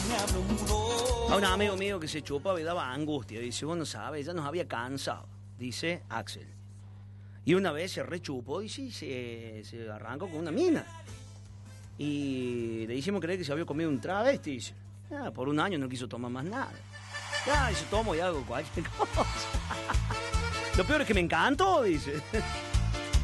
A un amigo mío que se chupaba y daba angustia. Dice, vos no sabes, ya nos había cansado. Dice Axel. Y una vez se rechupó y sí, se arrancó con una mina. Y le hicimos creer que se había comido un travesti. Dice, por un año no quiso tomar más nada. Ya, dice, tomo y hago cualquier cosa. Lo peor es que me encantó, dice.